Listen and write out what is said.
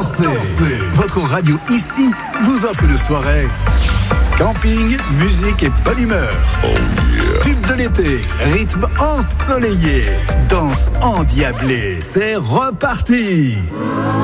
dansez. Votre radio ici vous offre une soirée camping, musique et bonne humeur. Tube de l'été, rythme ensoleillé, danse endiablée. C'est reparti.